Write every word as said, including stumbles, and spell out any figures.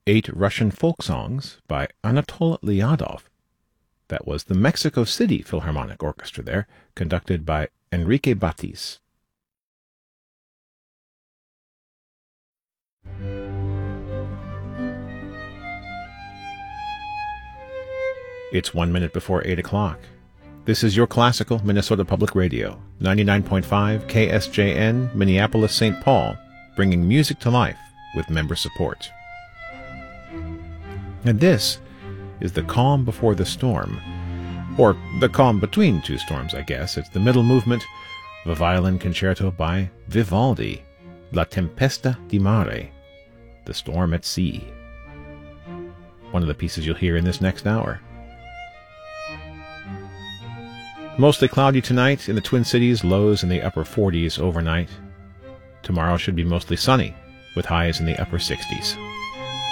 Eight Russian Folk Songs by Anatol Lyadov. That was the Mexico City Philharmonic Orchestra there, conducted by Enrique Batis. It's one minute before eight o'clock. This is your classical Minnesota Public Radio, ninety-nine point five K S J N, Minneapolis, Saint Paul, bringing music to life with member support. And this is the calm before the storm, or the calm between two storms, I guess. It's the middle movement of a violin concerto by Vivaldi, La Tempesta di Mare, The Storm at Sea. One of the pieces you'll hear in this next hour. Mostly cloudy tonight in the Twin Cities, lows in the upper forties overnight. Tomorrow should be mostly sunny, with highs in the upper sixties.